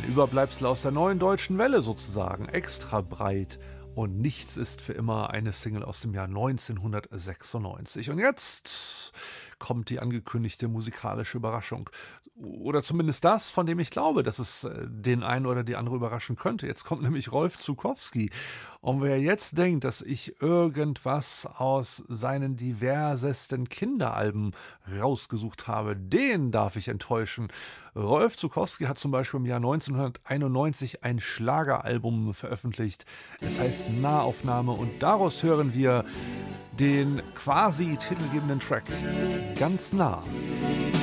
Ein Überbleibsel aus der neuen deutschen Welle sozusagen, extra breit. Und nichts ist für immer, eine Single aus dem Jahr 1996. Und jetzt kommt die angekündigte musikalische Überraschung. Oder zumindest das, von dem ich glaube, dass es den einen oder die andere überraschen könnte. Jetzt kommt nämlich Rolf Zuckowski. Und wer jetzt denkt, dass ich irgendwas aus seinen diversesten Kinderalben rausgesucht habe, den darf ich enttäuschen. Rolf Zuckowski hat zum Beispiel im Jahr 1991 ein Schlageralbum veröffentlicht. Es heißt Nahaufnahme und daraus hören wir den quasi titelgebenden Track Ganz nah.